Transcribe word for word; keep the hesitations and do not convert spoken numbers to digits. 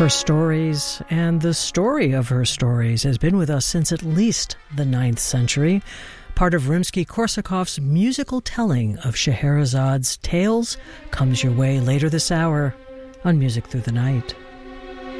Her stories and the story of her stories has been with us since at least the ninth century. Part of Rimsky-Korsakov's musical telling of Scheherazad's tales comes your way later this hour on Music Through the Night.